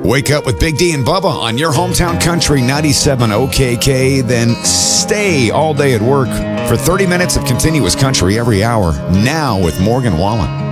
Wake up with Big D and Bubba on your hometown country 97 OKK, then stay all day at work for 30 minutes of continuous country every hour. Now with Morgan Wallen.